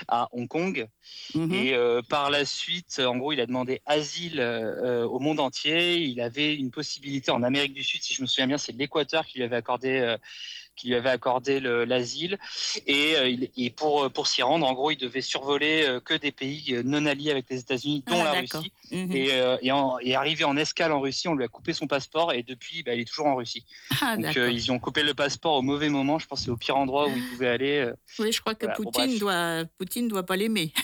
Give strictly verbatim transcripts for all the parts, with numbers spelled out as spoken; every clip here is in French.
à Hong Kong. Mmh. Et euh, par la suite, en gros, il a demandé asile euh, au monde entier. Il avait une possibilité en Amérique du Sud, si je me souviens bien, c'est l'Équateur qui lui avait accordé euh, qui lui avait accordé le, l'asile. Et, euh, il, et pour, pour s'y rendre, en gros, il devait survoler euh, que des pays non alliés avec les États-Unis, dont Ah la d'accord. Russie. Mmh. Et, euh, et, en, et arrivé en escale en Russie, on lui a coupé son passeport et depuis, bah, il est toujours en Russie. Ah Donc, euh, d'accord. ils lui ont coupé le passeport au mauvais moment. Je pense que c'est au pire endroit où il pouvait aller. Euh, Oui, je crois que voilà. Bon, Poutine bref. doit Poutine doit pas l'aimer.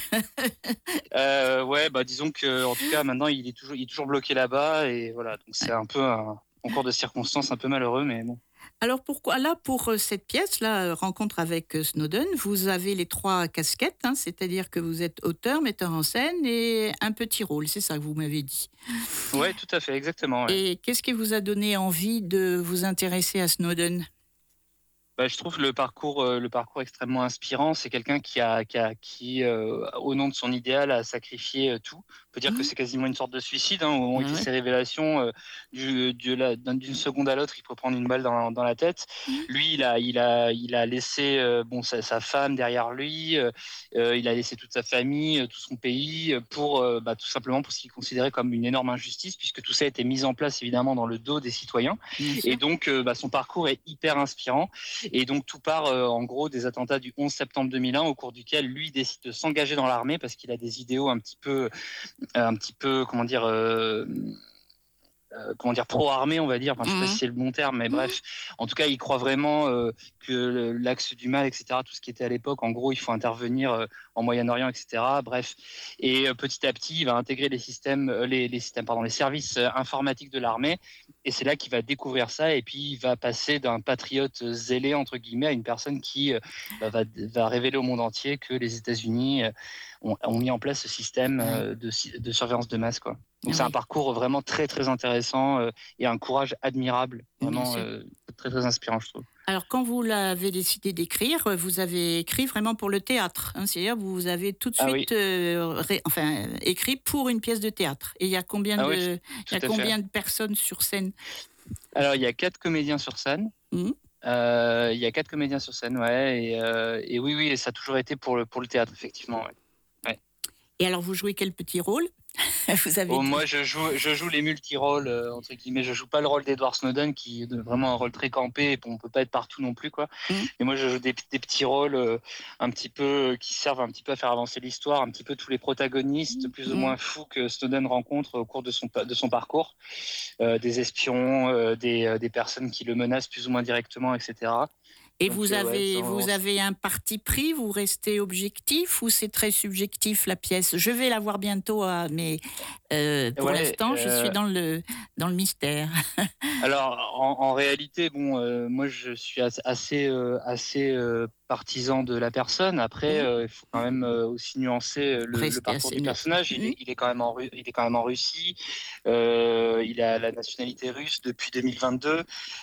Euh, ouais, bah disons que en tout cas maintenant il est toujours, il est toujours bloqué là-bas et voilà. Donc c'est Ouais. un peu un concours de circonstances un peu malheureux, mais bon. Alors pourquoi là, pour, heu, cette pièce-là, heu, Rencontre avec, heu, Snowden, vous avez les trois casquettes, hein, c'est-à-dire que vous êtes auteur, metteur en scène et un petit rôle, c'est ça que vous m'avez dit? Ouais, tout à fait, exactement. Ouais. Et qu'est-ce qui vous a donné envie de vous intéresser à Snowden? Bah, je trouve le parcours, euh, le parcours extrêmement inspirant. C'est quelqu'un qui a, qui, a, qui euh, au nom de son idéal, a sacrifié euh, tout. On peut dire que Mmh. c'est quasiment une sorte de suicide. Hein, où ont Ah été ouais. ses révélations. Euh, du, de la- d'une seconde à l'autre, il peut prendre une balle dans, dans la tête. Mmh. Lui, il a, il a, il a laissé euh, bon sa, sa femme derrière lui. Euh, euh, il a laissé toute sa famille, euh, tout son pays, euh, pour euh, bah, tout simplement pour ce qu'il considérait comme une énorme injustice, puisque tout ça a été mis en place évidemment dans le dos des citoyens. Bien Et sûr. donc, euh, bah, son parcours est hyper inspirant. Et donc tout part euh, en gros des attentats du onze septembre deux mille un, au cours duquel lui décide de s'engager dans l'armée parce qu'il a des idéaux un petit peu, euh, un petit peu comment dire, euh, euh, comment dire, pro-armée, on va dire. Enfin, je sais pas si Mmh. c'est le bon terme, mais Mmh. bref. En tout cas, il croit vraiment euh, que le- l'axe du mal, et cetera, tout ce qui était à l'époque, en gros, il faut intervenir euh, en Moyen-Orient, et cetera. Bref. Et euh, petit à petit, il va intégrer les systèmes, euh, les, les systèmes, pardon, les services euh, informatiques de l'armée. Et c'est là qu'il va découvrir ça. Et puis, il va passer d'un patriote zélé, entre guillemets, à une personne qui euh, bah, va, va révéler au monde entier que les États-Unis euh, ont, ont mis en place ce système Ouais. euh, de, de surveillance de masse, quoi. Donc c'est un Oui, parcours vraiment très très intéressant euh, et un courage admirable, bien vraiment sûr. euh, très très inspirant, je trouve. Alors quand vous l'avez décidé d'écrire, heu, vous avez écrit vraiment pour le théâtre, hein? C'est-à-dire vous avez tout de Ah oui, suite, heu, ré enfin, écrit pour une pièce de théâtre et il y a combien ah oui, de il tout y a à fait. combien de personnes sur scène? Alors il y a quatre comédiens sur scène. Mmh. Euh, Il y a quatre comédiens sur scène, ouais, et, euh, et oui, oui, et ça a toujours été pour le pour le théâtre, effectivement. Ouais. Ouais. Et alors vous jouez quel petit rôle? Vous avez Oh, dit moi, je joue, je joue les multi-rôles, euh, entre guillemets. Je joue pas le rôle d'Edward Snowden, qui est vraiment un rôle très campé, et on peut pas être partout non plus, quoi. mmh, Et moi, je joue des, des petits rôles euh, un petit peu, euh, qui servent un petit peu à faire avancer l'histoire, un petit peu tous les protagonistes, plus ou mmh. moins fous que Snowden rencontre au cours de son, pa- de son parcours. Euh, des espions, euh, des, euh, des personnes qui le menacent plus ou moins directement, et cetera. Et Donc, vous euh, ouais, ça, avez on- vous avez un parti pris? Vous restez objectif ou c'est très subjectif la pièce? Je vais la voir bientôt, ah, mais heu, pour ouais, l'instant je suis euh, dans le dans le mystère. alors, en, en réalité, bon, euh, moi, je suis as- assez, euh, assez euh, partisan de la personne. Après, Mmh. euh, il faut quand même euh, aussi nuancer euh, le, le Restez parcours assez du neutre. personnage. Il Mmh. est, il est quand même en, Ru- il est quand même en Russie. Euh, il a la nationalité russe depuis deux mille vingt-deux.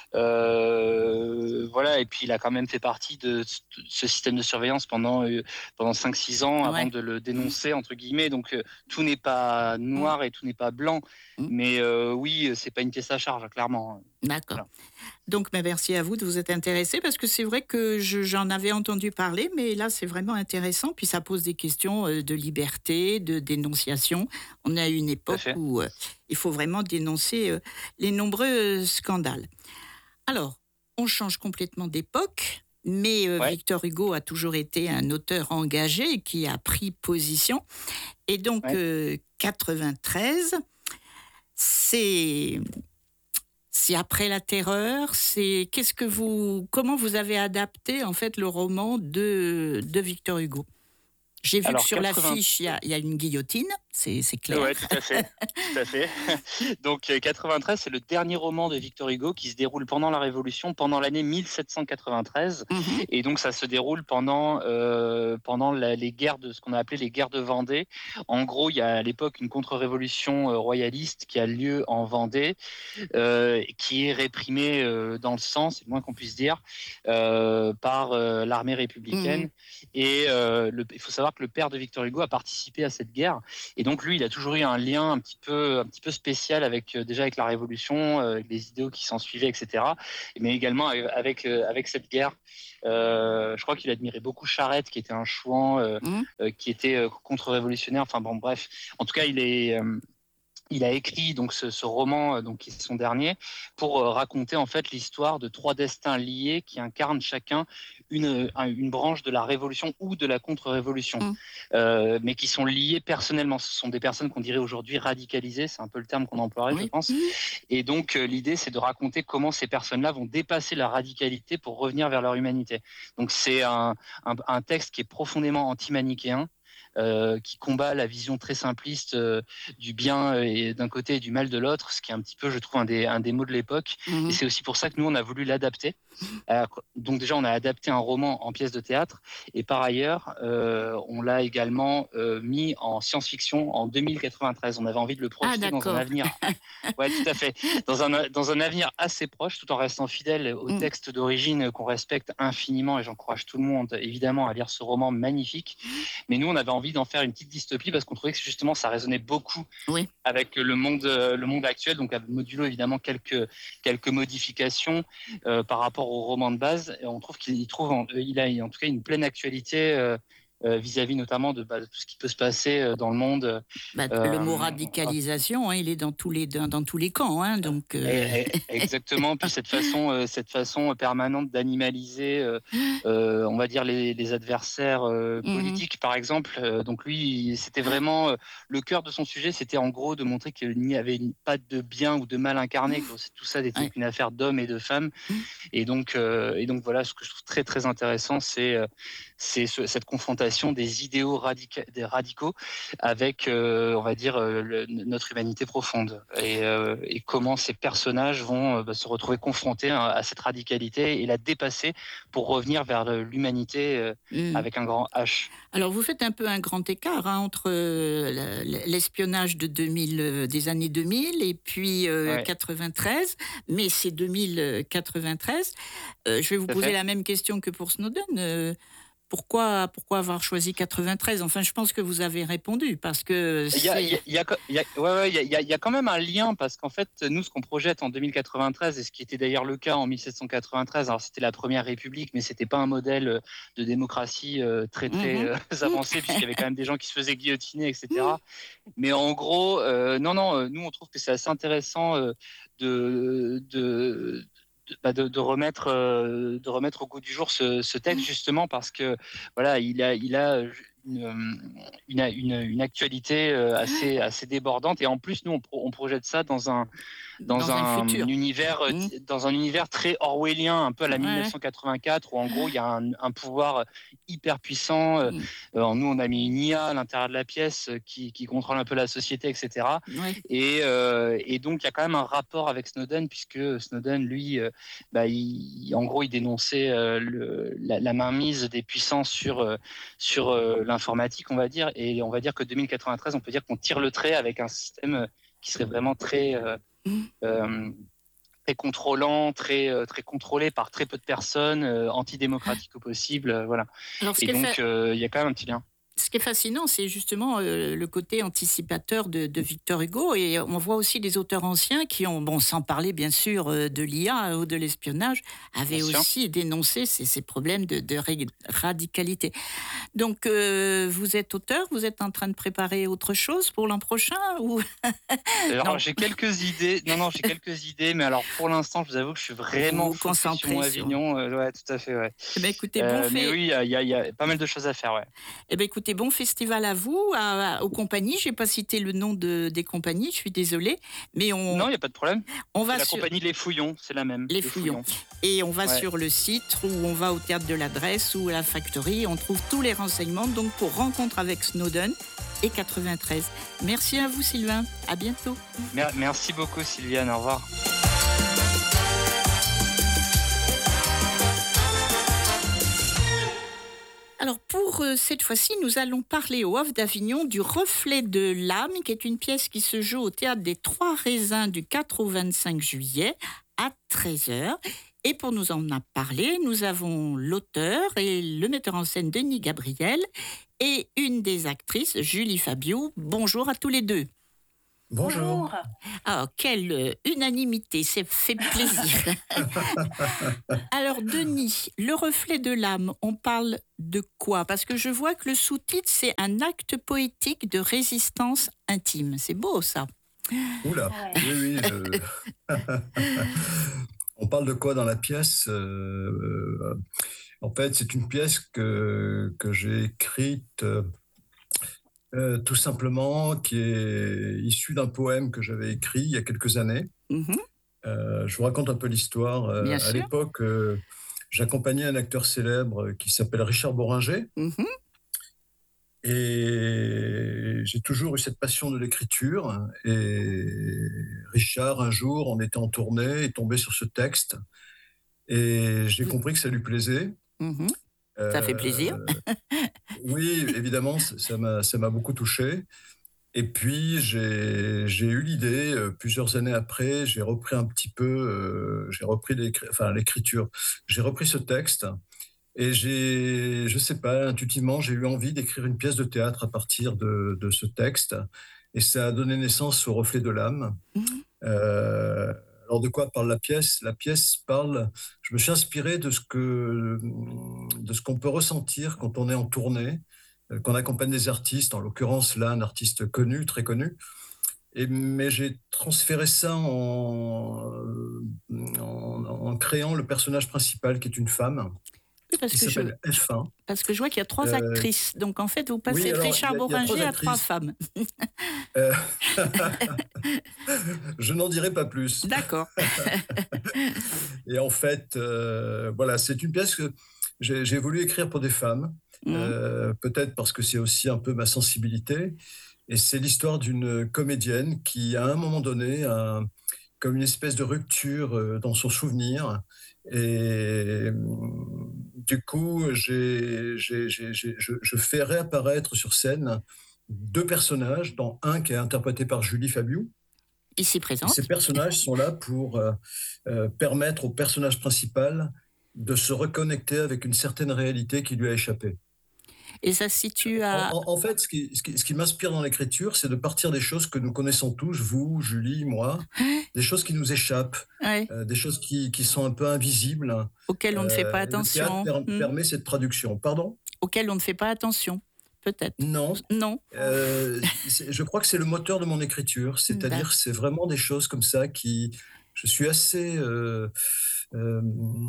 Euh, voilà, et puis il a quand même fait partie de ce ce système de surveillance pendant euh, pendant cinq six ans avant Ouais. de le dénoncer entre guillemets. Donc euh, tout n'est pas Mmh. noir et tout n'est pas blanc. Mmh. Mais euh, oui, c'est pas une pièce à charge, clairement. D'accord. Voilà. Donc, bah, merci à vous de vous être intéressé parce que c'est vrai que je- j'en avais entendu parler, mais là, c'est vraiment intéressant. Puis ça pose des questions euh, de liberté, de dénonciation. On a une Tout à époque fait. où euh, il faut vraiment dénoncer euh, les nombreux euh, scandales. Alors, on change complètement d'époque, mais euh, Ouais, Victor Hugo a toujours été un auteur engagé qui a pris position. Et donc, ouais. euh, quatre-vingt-treize, c'est c'est après la terreur, c'est qu'est-ce que vous comment vous avez adapté en fait le roman de de Victor Hugo? J'ai vu que Alors sur quatre-vingts. l'affiche, il y a il y a une guillotine, c'est c'est clair. Ouais, tout à fait, tout à fait. Donc euh, quatre-vingt-treize, c'est le dernier roman de Victor Hugo qui se déroule pendant la Révolution, pendant l'année mille sept cent quatre-vingt-treize, Mmh. et donc ça se déroule pendant euh, pendant la- les guerres de ce qu'on a appelé les guerres de Vendée. En gros, il y a à l'époque une contre-révolution euh, royaliste qui a lieu en Vendée, euh, qui est réprimée euh, dans le sang, c'est le moins qu'on puisse dire, euh, par euh, l'armée Mmh. républicaine. Et euh, le- il faut savoir que le père de Victor Hugo a participé à cette guerre. Et donc lui, il a toujours eu un lien un petit peu, un petit peu spécial avec, euh, déjà avec la Révolution, euh, avec les idéaux qui s'en suivaient, et cetera. Mais également avec, euh, avec cette guerre. Euh, je crois qu'il admirait beaucoup Charette, qui était un chouan, euh, Mmh. euh, qui était euh, contre-révolutionnaire. Enfin bon, bref. En tout cas, il est... euh, il a écrit donc ce, ce roman, euh, donc qui est son dernier, pour euh, raconter en fait l'histoire de trois destins liés qui incarnent chacun une, un- une branche de la révolution ou de la contre-révolution, Mmh. euh, mais qui sont liés personnellement. Ce sont des personnes qu'on dirait aujourd'hui radicalisées, c'est un peu le terme qu'on emploierait, je Oui. pense. Mmh. Et donc euh, l'idée, c'est de raconter comment ces personnes-là vont dépasser la radicalité pour revenir vers leur humanité. Donc c'est un, un, un texte qui est profondément anti-manichéen. Euh, qui combat la vision très simpliste euh, du bien et d'un côté et du mal de l'autre, ce qui est un petit peu, je trouve, un des, un des mots de l'époque. Et Mmh. c'est aussi pour ça que nous, on a voulu l'adapter. Euh, donc déjà, on a adapté un roman en pièce de théâtre, et par ailleurs, euh, on l'a également euh, mis en science-fiction en deux mille quatre-vingt-treize. On avait envie de le Ah projeter dans un d'accord. avenir, ouais, tout à fait, dans un, dans un avenir assez proche, tout en restant fidèle au Mmh. texte d'origine qu'on respecte infiniment, et j'encourage tout le monde, évidemment, à lire ce roman magnifique. Mais nous, on avait envie d'en faire une petite dystopie parce qu'on trouvait que justement, ça résonnait beaucoup Oui. avec le monde, euh, le monde actuel, donc modulo évidemment quelques, quelques modifications euh, par rapport au roman de base. Et on trouve qu'il il trouve, en, il a en tout cas une pleine actualité euh, euh, vis-à-vis notamment de, bah, de tout ce qui peut se passer euh, dans le monde. Bah, le mot Euh, radicalisation, hein, il est dans tous les dans, dans tous les camps, hein, donc. Euh... et- et- exactement. Puis cette façon, euh, cette façon permanente d'animaliser, euh, euh, on va dire les, les adversaires euh, Mmh. politiques, par exemple. Euh, donc lui, c'était vraiment euh, le cœur de son sujet, c'était en gros de montrer qu'il n'y avait pas de bien ou de mal incarné, que tout ça n'était Ouais. qu'une affaire d'hommes et de femmes. Et donc, euh, et donc voilà, ce que je trouve très très intéressant, c'est euh, c'est ce- cette confrontation des idéaux radica- des radicaux avec, euh, on va dire, euh, le- notre humanité profonde, et, euh, et comment ces personnages vont euh, bah, se retrouver confrontés à, à cette radicalité et la dépasser pour revenir vers le- l'humanité euh, Mmh. avec un grand H. Alors vous faites un peu un grand écart, hein, entre euh, la- l'espionnage de deux mille, euh, des années deux mille et puis euh, Ouais, quatre-vingt-treize, mais c'est deux mille quatre-vingt-treize. Euh, je vais vous tout à poser fait. la même question que pour Snowden. Euh, pourquoi, pourquoi avoir choisi quatre-vingt-treize? Enfin, je pense que vous avez répondu, parce que Il y a, il y c'est... a, il y a, il y a- ouais, ouais, il y a, il y a- il y a quand même un lien parce qu'en fait, nous, ce qu'on projette en deux mille quatre-vingt-treize, et ce qui était d'ailleurs le cas en mille sept cent quatre-vingt-treize, alors c'était la première République, mais c'était pas un modèle euh, de démocratie euh, très très Mhm. euh, avancé, puisqu'il y avait quand même des gens qui se faisaient guillotiner, et cetera. Mais en gros, euh, non, non, euh, nous, on trouve que c'est assez intéressant euh, de, de, de, bah, de, de remettre, euh, de remettre au goût du jour ce, ce texte, justement parce que voilà, il a, il a une, une, une, une actualité euh, assez, assez débordante, et en plus, nous, on, pro- on projette ça dans un, dans Dans un un futur. univers, euh, Mhm. dans un univers très orwellien, un peu à la Ouais. mille neuf cent quatre-vingt-quatre, où en gros il y a un, un pouvoir hyper puissant. Euh, Mhm. euh, nous, on a mis une I A à l'intérieur de la pièce euh, qui, qui contrôle un peu la société, et cetera. Ouais. Et, euh, et donc il y a quand même un rapport avec Snowden, puisque Snowden, lui, euh, bah, il, en gros, il dénonçait euh, le, la, la mainmise des puissances sur euh, sur euh, l'informatique, on va dire. Et on va dire que deux mille quatre-vingt-treize, on peut dire qu'on tire le trait avec un système euh, qui serait vraiment très euh, Mhm. euh, très contrôlant, très euh, très contrôlé par très peu de personnes, euh, antidémocratique au possible, euh, voilà. Alors, ce Et qui est donc fait, euh, il y a quand même un petit lien. ce qui est fascinant, c'est justement euh, le côté anticipateur de, de Victor Hugo. Et on voit aussi des auteurs anciens qui ont, bon, sans parler bien sûr euh, de l'I A ou de l'espionnage, Bien avaient sûr. aussi dénoncé ces, ces problèmes de, de ré- radicalité. Donc, euh, vous êtes auteur, vous êtes en train de préparer autre chose pour l'an prochain ou... Alors Non, j'ai quelques idées. Non, non, j'ai quelques idées, mais alors pour l'instant, je vous avoue que je suis vous vraiment vous focus sur mon concentrez sur... Avignon. Euh, ouais, tout à fait, ouais. Eh bien, écoutez, bon Euh, mais fait. oui, il y a, il y a- il y a pas mal de choses à faire, ouais. Eh ben, écoutez, bon festival à vous, à- à- aux compagnies. Je n'ai pas cité le nom de, des compagnies, je suis désolée, mais Non, on, il y a pas de problème. on C'est va la sur compagnie Les Fouillons, c'est la même. les Les Fouillons. Fouillons. Et on va Ouais. sur le site, ou on va au théâtre de l'Adresse ou à la Factory. On trouve tous les renseignements donc pour Rencontre avec Snowden et quatre-vingt-treize. Merci à vous, Sylvain. À bientôt. Mer- Merci beaucoup, Sylviane. Au revoir. Alors pour euh, cette fois-ci, nous allons parler au Off d'Avignon du Reflet de l'âme, qui est une pièce qui se joue au théâtre des Trois Raisins du quatre au vingt-cinq juillet à treize heures. Et pour nous en parler, nous avons l'auteur et le metteur en scène Denis Gabriel et une des actrices, Julie Fabiou. Bonjour à tous les deux. Bonjour. Ah, quelle euh, unanimité, c'est fait plaisir. Alors, Denis, le reflet de l'âme, on parle de quoi? Parce que je vois que le sous-titre, c'est un acte poétique de résistance intime. C'est beau, ça. Oula, Ah ouais. oui, oui. je- On parle de quoi dans la pièce? Euh, En fait, c'est une pièce que, que j'ai écrite euh, euh, tout simplement, qui est issue d'un poème que j'avais écrit il y a quelques années. Mhm, Euh, je vous raconte un peu l'histoire. Euh, bien à sûr. l'époque, euh, j'accompagnais un acteur célèbre qui s'appelle Richard Boringer. Mhm, Et j'ai toujours eu cette passion de l'écriture. Et Richard, un jour, on était en tournée, est tombé sur ce texte. Et j'ai compris que ça lui plaisait. mhm. Ça fait plaisir. Euh, oui, évidemment, ça ça m'a, ça m'a beaucoup touché. Et puis, j'ai, j'ai eu l'idée, euh, plusieurs années après, j'ai repris un petit peu, euh, j'ai repris l'écri- enfin, l'écriture. J'ai repris ce texte et j'ai, je sais pas, intuitivement, j'ai eu envie d'écrire une pièce de théâtre à partir de, de ce texte. Et ça a donné naissance au Reflet de l'âme. Mhm. Euh, alors de quoi parle la pièce? La pièce parle. Je me suis inspiré de ce que de ce qu'on peut ressentir quand on est en tournée, euh, qu'on accompagne des artistes. En l'occurrence là, un artiste connu, très connu. Et mais j'ai transféré ça en, en, en créant le personnage principal qui est une femme Oui, parce qui que je, s'appelle F un. parce que je vois qu'il y a trois Euh, actrices. Donc, en fait, vous passez oui, de alors Richard il y, a- il y a trois Boringer à trois actrices. femmes. Euh, je n'en dirai pas plus. D'accord. Et en fait, euh, voilà, c'est une pièce que j'ai j'ai voulu écrire pour des femmes, Mhm. euh, peut-être parce que c'est aussi un peu ma sensibilité. Et c'est l'histoire d'une comédienne qui, à un moment donné, a comme une espèce de rupture euh, dans son souvenir. Et hum, du coup, j'ai, j'ai- j'ai- j'ai- je, je fais réapparaître sur scène deux personnages, dont un qui est interprété par Julie Fabiou. Ici Et ces présente. personnages sont là pour euh, euh, permettre au personnage principal de se reconnecter avec une certaine réalité qui lui a échappé. Et ça se situe En, à... en- en fait, ce qui, ce qui- ce qui m'inspire dans l'écriture, c'est de partir des choses que nous connaissons tous, vous, Julie, moi, des choses qui nous échappent, Ouais, euh, des choses qui, qui sont un peu invisibles. auquel on ne fait pas Euh, et le théâtre attention. per- Hmm. permet cette traduction. Pardon? Auquel on ne fait pas attention. Peut-être. Non. Non. Euh, c'est- je crois que c'est le moteur de mon écriture, c'est-à-dire c'est vraiment des choses comme ça qui... Je suis assez euh, euh,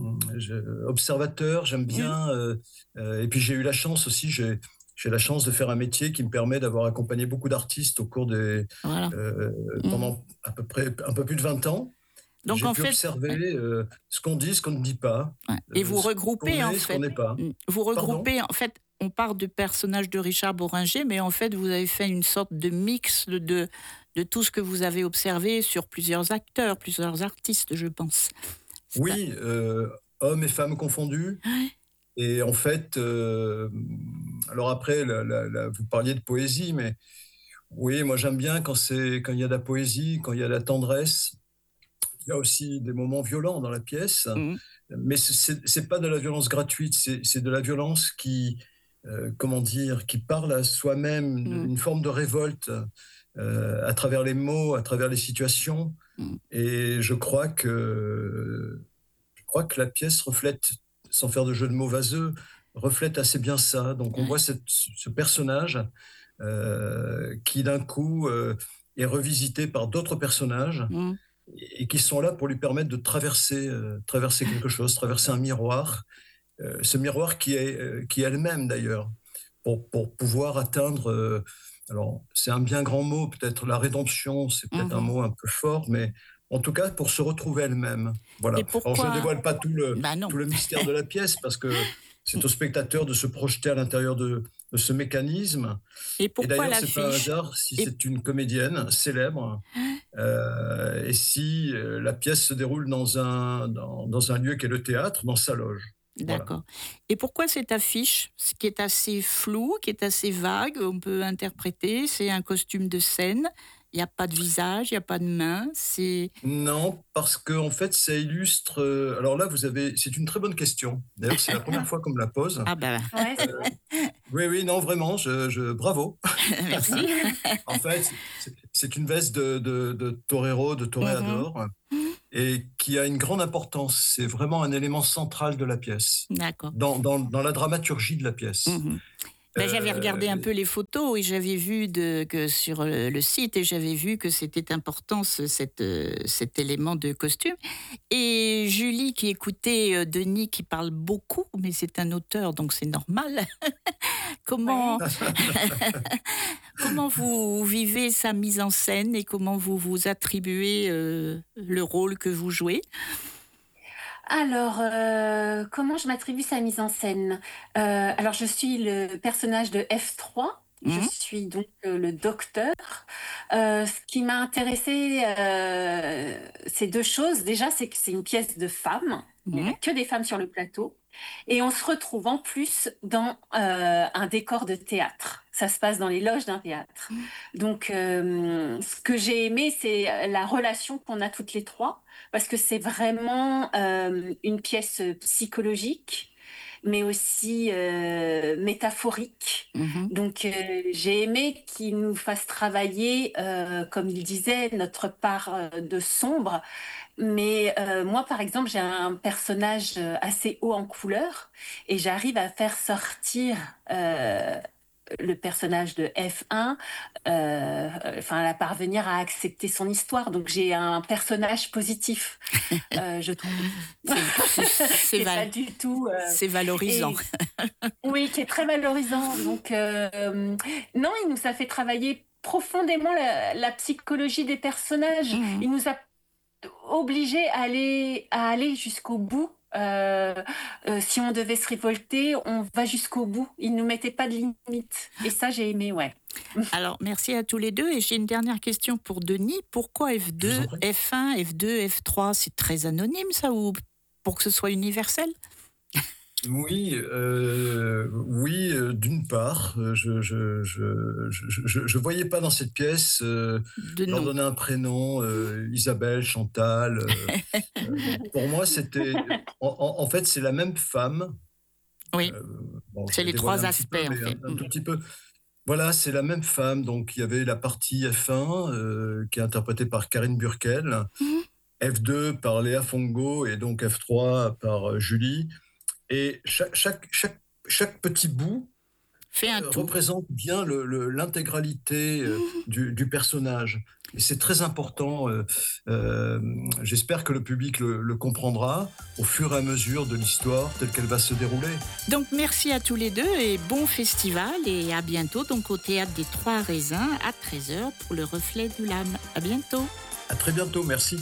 je- observateur, j'aime bien, euh, euh, et puis j'ai eu la chance aussi, j'ai j'ai la chance de faire un métier qui me permet d'avoir accompagné beaucoup d'artistes au cours des... Voilà. euh, Mhm. pendant à peu près un peu plus de vingt ans. Donc, J'ai en pu fait, observer euh, ce qu'on dit, ce qu'on ne dit pas, ouais. Et euh, vous ce qu'on regroupez, en est, ce qu'on fait. n'est pas. Hmm. Vous Pardon? regroupez, en fait, on parle du personnage de Richard Boringer, mais en fait, vous avez fait une sorte de mix de, de, de tout ce que vous avez observé sur plusieurs acteurs, plusieurs artistes, je pense. C'est Oui, euh, hommes et femmes confondus. Ouais. Et en fait, euh, alors après, la- la- la- vous parliez de poésie, mais oui, moi j'aime bien quand c'est quand il y a de la poésie, quand il y a de la tendresse. Il y a aussi des moments violents dans la pièce, Mhm. mais c'est c'est- c'est pas de la violence gratuite, c'est c'est de la violence qui, euh, comment dire, qui parle à soi-même, Mhm. une forme de révolte euh, à travers les mots, à travers les situations. Mhm. Et je crois que je crois que la pièce reflète, sans faire de jeu de mots vaseux, reflète assez bien ça. Donc on Ouais. voit cette- ce personnage euh, qui d'un coup euh, est revisité par d'autres personnages Mhm. et qui sont là pour lui permettre de traverser, euh, traverser quelque chose, traverser un miroir, euh, ce miroir qui est, euh, qui est elle-même d'ailleurs, pour, pour pouvoir atteindre, euh, alors c'est un bien grand mot, peut-être la rédemption, c'est peut-être un Mhm. mot un peu fort, mais en tout cas pour se retrouver elle-même. Voilà. Et Alors je ne pourquoi... dévoile pas tout le, Bah non. tout le mystère de la pièce parce que c'est au spectateur de se projeter à l'intérieur de, de ce mécanisme. Et Et pourquoi d'ailleurs, c'est pas un l'affiche? hasard si Et... c'est une comédienne célèbre euh, et si euh, la pièce se déroule dans un, dans, dans un lieu qui est le théâtre, dans sa loge. Voilà. D'accord. Et pourquoi cette affiche, ce qui est assez flou, qui est assez vague, on peut interpréter, c'est un costume de scène. Il n'y a pas de visage, il n'y a pas de main, c'est... Non, parce que en fait, ça illustre. euh, Alors là, vous avez. C'est une très bonne question. D'ailleurs, c'est la première fois qu'on me la pose. Ah ben, Ouais, c'est Euh, vrai. oui, oui, non, vraiment, je, je- bravo. merci. En fait, c'est c'est une veste de, de, de torero, de Mhm. toréador, et qui a une grande importance. C'est vraiment un élément central de la pièce, D'accord. dans, dans, dans la dramaturgie de la pièce. Mhm. Ben, j'avais regardé un Euh, peu les photos et j'avais vu de, que sur euh, le site et j'avais vu que c'était important ce- cet, euh, cet élément de costume. Et Julie qui écoutait euh, Denis qui parle beaucoup, mais c'est un auteur donc c'est normal. Comment, Ouais. comment vous vivez sa mise en scène et comment vous vous attribuez euh, le rôle que vous jouez? Alors, euh, comment je m'attribue sa mise en scène? Euh, alors, je suis le personnage de F trois. Je Mhm. suis donc euh, le docteur. Euh, ce qui m'a intéressé, euh, c'est deux choses. Déjà, c'est que c'est une pièce de femmes. Il n'y a Mhm. que des femmes sur le plateau. Et on se retrouve en plus dans euh, un décor de théâtre. Ça se passe dans les loges d'un théâtre. Donc, euh, ce que j'ai aimé, c'est la relation qu'on a toutes les trois, parce que c'est vraiment euh, une pièce psychologique, mais aussi euh, métaphorique. Mhm. Donc, euh, j'ai aimé qu'il nous fasse travailler, euh, comme il disait, notre part euh, de sombre. Mais euh, moi, par exemple, j'ai un personnage euh, assez haut en couleur et j'arrive à faire sortir euh, le personnage de F un, euh, enfin, à parvenir à accepter son histoire. Donc, j'ai un personnage positif, euh, je trouve. C'est c'est- c'est C'est pas val- du tout. euh, c'est valorisant. et oui, qui est très valorisant. Donc, euh, non, il nous a fait travailler profondément la, la psychologie des personnages. Mhm. Il nous a obligés à aller, à aller jusqu'au bout. Euh, euh, si on devait se révolter, on va jusqu'au bout. Il ne nous mettait pas de limite. Et ça, j'ai aimé, ouais. Alors, merci à tous les deux. Et j'ai une dernière question pour Denis. Pourquoi je vous en F deux, prie. F un, F deux, F trois? C'est très anonyme, ça, ou pour que ce soit universel? Oui, euh, oui, euh, d'une part, euh, je je, je, je, je- je voyais pas dans cette pièce euh, De leur nom. donner un prénom, euh, Isabelle, Chantal. euh, euh, pour moi, c'était, en, en- en fait, c'est la même femme. Oui, euh, bon, je c'est vais les dévoiler trois un petit aspects, peu, en mais un, fait. un Mm. tout petit peu. Voilà, c'est la même femme. Donc, il y avait la partie F un euh, qui est interprétée par Karine Burkel, Mhm. F deux par Léa Fongo et donc F trois par euh, Julie. Et chaque, chaque, chaque, chaque petit bout Fais un euh, tout. représente bien le- le- l'intégralité euh, du, du personnage. Et c'est très important. euh, euh, J'espère que le public le, le comprendra au fur et à mesure de l'histoire telle qu'elle va se dérouler. Donc, merci à tous les deux et bon festival. Et à bientôt, donc au Théâtre des Trois Raisins à treize heures pour le Reflet de l'âme. À bientôt. À très bientôt. Merci.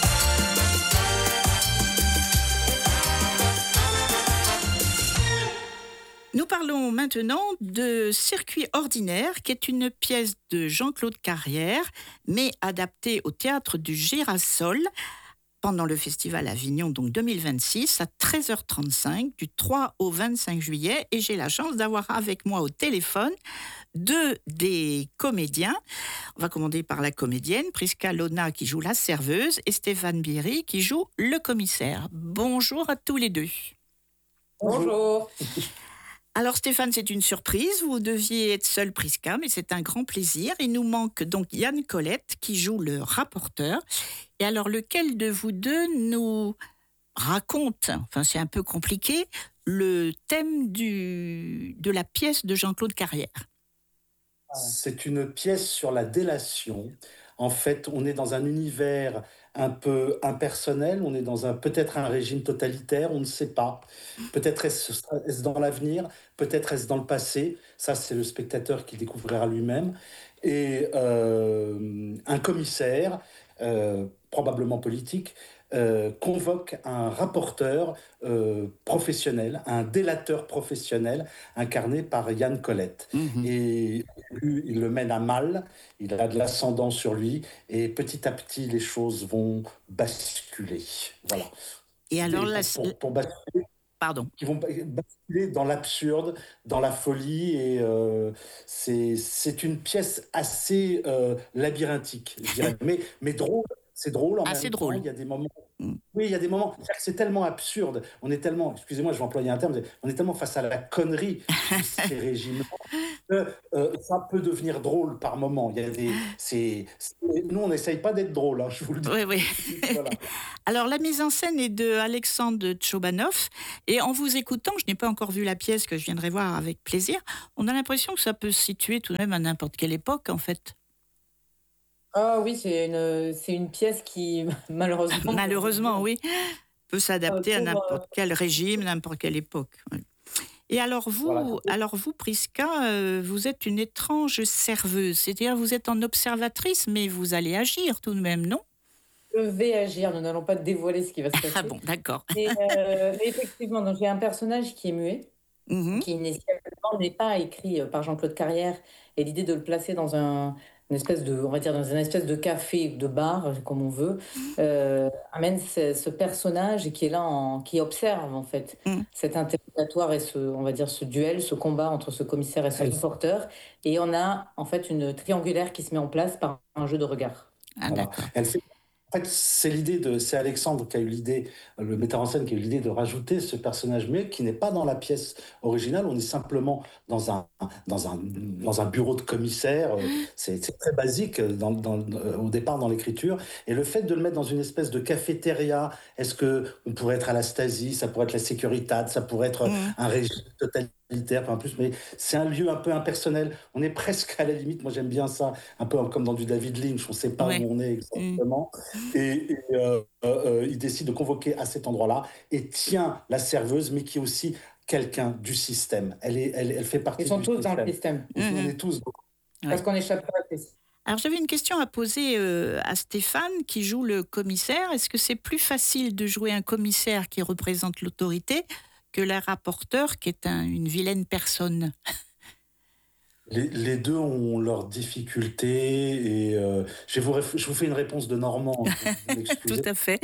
Nous parlons maintenant de Circuit ordinaire, qui est une pièce de Jean-Claude Carrière, mais adaptée au théâtre du Girasol pendant le festival Avignon donc deux mille vingt-six à treize heures trente-cinq du trois au vingt-cinq juillet. Et j'ai la chance d'avoir avec moi au téléphone deux des comédiens. On va commencer par la comédienne Prisca Lona qui joue la serveuse et Stéphane Biri qui joue le commissaire. Bonjour à tous les deux. Bonjour. Alors Stéphane, c'est une surprise, vous deviez être seul Prisca, mais c'est un grand plaisir. Il nous manque donc Yann Colette qui joue le rapporteur. Et alors lequel de vous deux nous raconte, enfin c'est un peu compliqué, le thème du, de la pièce de Jean-Claude Carrière? C'est une pièce sur la délation. En fait, on est dans un univers un peu impersonnel, on est dans un peut-être un régime totalitaire, on ne sait pas. Peut-être est-ce, est-ce dans l'avenir, peut-être est-ce dans le passé. Ça, c'est le spectateur qui découvrira lui-même. Et euh, un commissaire, euh, probablement politique, euh, convoque un rapporteur euh, professionnel, un délateur professionnel, incarné par Yann Colette. Mhm. Et lui, il le mène à mal, il a de l'ascendant sur lui, et petit à petit, les choses vont basculer. Voilà. Et alors Et la, pour, pour, pour basculer, Pardon. qui vont basculer dans l'absurde, dans la folie. Et euh, c'est, c'est une pièce assez euh, labyrinthique, je dirais. Mais, mais drôle, c'est drôle en Ah, même c'est temps. drôle. Il y a des moments. Mm. Oui, il y a des moments. C'est-à-dire que c'est tellement absurde. On est tellement, excusez-moi, je vais employer un terme, mais on est tellement face à la connerie de ces régimes que euh, ça peut devenir drôle par moment. Il y a des, c'est, c'est- nous, on n'essaye pas d'être drôle, hein, je vous le dis. Oui, oui. Voilà. Alors, la mise en scène est de Alexandre Tchobanov. Et en vous écoutant, je n'ai pas encore vu la pièce que je viendrai voir avec plaisir. On a l'impression que ça peut se situer tout de même à n'importe quelle époque, en fait. Ah oui, c'est une, c'est une pièce qui, malheureusement, Malheureusement, oui, peut s'adapter à pour, n'importe quel régime, n'importe quelle époque. Oui. Et alors vous, Voilà. alors vous, Prisca, euh, vous êtes une étrange serveuse. C'est-à-dire vous êtes en observatrice, mais vous allez agir tout de même, non? je vais agir, nous n'allons pas dévoiler ce qui va se passer. Ah bon, d'accord. Et, euh, mais effectivement, donc j'ai un personnage qui est muet, Mhm. qui initialement n'est pas écrit euh, par Jean-Claude Carrière, et l'idée de le placer dans un une espèce de, on va dire dans une espèce de café, de bar, euh, comme on veut, euh, amène ce, ce personnage qui est là, en, qui observe en fait Mm. cet interrogatoire et ce, on va dire ce duel, ce combat entre ce commissaire et ce Elle- reporter, et on a en fait une triangulaire qui se met en place par un jeu de regard. Ah Voilà. d'accord. Elle fait- En fait, c'est l'idée de, c'est Alexandre qui a eu l'idée, le metteur en scène qui a eu l'idée de rajouter ce personnage muet qui n'est pas dans la pièce originale. On est simplement dans un, dans un, dans un bureau de commissaire. Euh, C'est, c'est très basique dans, dans, euh, au départ dans l'écriture. Et le fait de le mettre dans une espèce de cafétéria, est-ce que on pourrait être à la Stasi, ça pourrait être la Securitate, ça pourrait être Mm. un régime totalitaire, enfin, en plus, mais c'est un lieu un peu impersonnel. On est presque à la limite. Moi, j'aime bien ça, un peu comme dans du David Lynch. On ne sait pas Ouais. où on est exactement. Et, et, euh, euh, il décide de convoquer à cet endroit-là et tient la serveuse, mais qui est aussi quelqu'un du système. Elle, est, elle, elle fait partie Ils sont du tous système. dans le système, Et on Mhm. est tous. Ouais. parce qu'on n'échappe pas à ça. Alors j'avais une question à poser euh, à Stéphane qui joue le commissaire. Est-ce que c'est plus facile de jouer un commissaire qui représente l'autorité que le rapporteur qui est un- une vilaine personne? Les, les deux ont leurs difficultés et euh, je, vais vous, réf- je vous fais une réponse de Normand, hein, vous Tout m'excusez. à fait.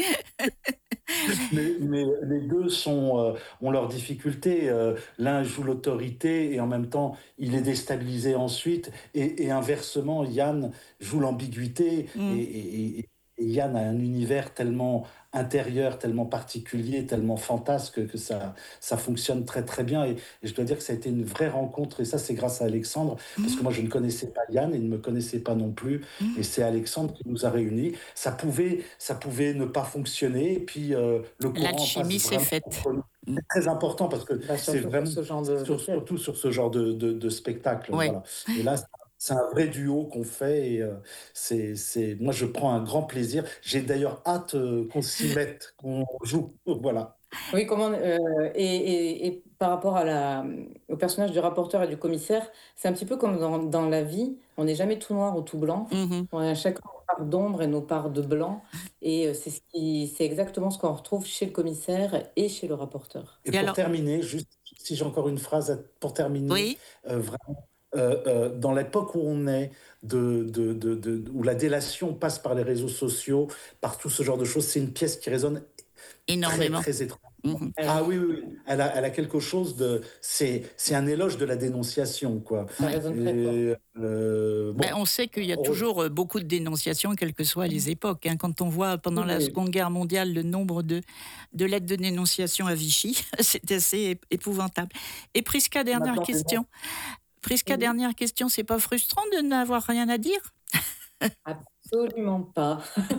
mais, mais les deux sont, euh, ont leurs difficultés. Euh, l'un joue l'autorité et en même temps, il est déstabilisé ensuite. Et, et inversement, Yann joue l'ambiguïté. Mm. Et, et- et- et Yann a un univers tellement intérieur, tellement particulier, tellement fantasque que ça, ça fonctionne très très bien. Et, et je dois dire que ça a été une vraie rencontre. Et ça, c'est grâce à Alexandre. Parce que moi, je ne connaissais pas Yann et il ne me connaissait pas non plus. Et c'est Alexandre qui nous a réunis. Ça pouvait, ça pouvait ne pas fonctionner. Et puis, euh, le courant L'alchimie passe s'est vraiment faite. contre nous. C'est très important parce que Bah, c'est surtout vraiment, pour ce genre de, de sur- pièce. surtout sur ce genre de, de, de spectacle. Ouais. Voilà. Et là, c'est- c'est un vrai duo qu'on fait. Et euh, c'est, c'est, moi, je prends un grand plaisir. J'ai d'ailleurs hâte euh, qu'on s'y mette, qu'on joue. Voilà. Oui, comment, euh, et, et- et par rapport à la, au personnage du rapporteur et du commissaire, c'est un petit peu comme dans, dans la vie, on n'est jamais tout noir ou tout blanc, Mhm. on a chacun nos parts d'ombre et nos parts de blanc, et euh, c'est ce qui, c'est exactement ce qu'on retrouve chez le commissaire et chez le rapporteur. Et Et pour alors- terminer, juste si j'ai encore une phrase à- pour terminer, Oui. euh, vraiment, euh, euh, dans l'époque où on est, de, de, de, de- où la délation passe par les réseaux sociaux, par tout ce genre de choses, c'est une pièce qui résonne très, Énormément. très étrange. Mhm. Ah oui, oui, oui. Elle a, elle a quelque chose de... C'est, c'est un éloge de la dénonciation, quoi. Ça résonne très fort. Et, euh, bon, Ben, on sait qu'il y a on- toujours euh, beaucoup de dénonciations, quelles que soient les époques. hein. Quand on voit pendant la Oui. Seconde Guerre mondiale le nombre de, de lettres de dénonciation à Vichy, c'est assez ép- épouvantable. Et Prisca, dernière Maintenant, question. Prisca, Oui. dernière question, c'est pas frustrant de n'avoir rien à dire? Absolument pas.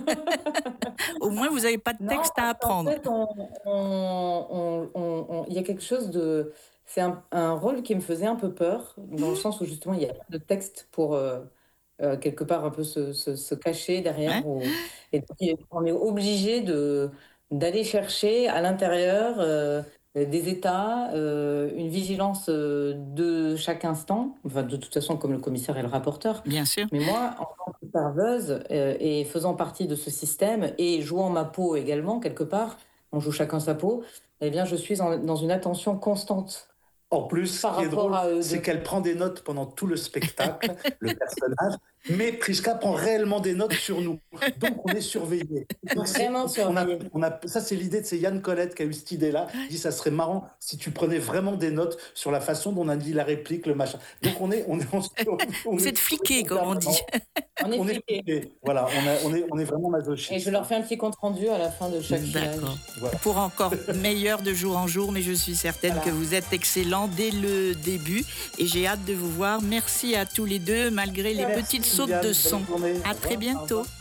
Au moins, vous n'avez pas de Non, texte à parce qu'en apprendre. fait, on- on- on- on- on- il y a quelque chose de... C'est un, un rôle qui me faisait un peu peur, dans le sens où justement, il y a pas de texte pour euh, euh, quelque part un peu se, se- se cacher derrière. ou- et puis, on est obligé de, d'aller chercher à l'intérieur euh, des états, euh, une vigilance euh, de chaque instant, enfin, de toute façon, comme le commissaire et le rapporteur. Bien sûr. Mais moi, en tant que serveuse euh, et faisant partie de ce système et jouant ma peau également, quelque part, on joue chacun sa peau, eh bien, je suis en- dans une attention constante. En plus, ce Par qui est rapport drôle, à eux c'est deux. qu'elle prend des notes pendant tout le spectacle, le personnage, Mais Priska prend réellement des notes sur nous. Donc, on est surveillés. Donc, c'est- Vraiment on a, surveillés. on a, ça, c'est l'idée de c'est Yann Colette qui a eu cette idée-là. Il dit ça serait marrant si tu prenais vraiment des notes sur la façon dont on a dit la réplique, le machin. Donc, on est, on est, en- on Vous est- êtes fliqués, comme on dit. On est On est, fliqués. fliqués. Voilà, on, a- on est, on est vraiment masochistes. Et je leur fais un petit compte-rendu à la fin de chaque filage. D'accord. Voilà. Pour encore meilleur de jour en jour, mais je suis certaine Voilà. que vous êtes excellents dès le début et j'ai hâte de vous voir. Merci à tous les deux, malgré les Merci, petites sautes Liliane. de Bonne son. journée. À Au très revoir. bientôt. Au revoir.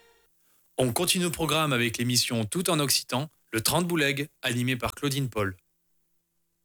On continue au programme avec l'émission Tout en Occitan, le trente boulegues, animé par Claudine Paul.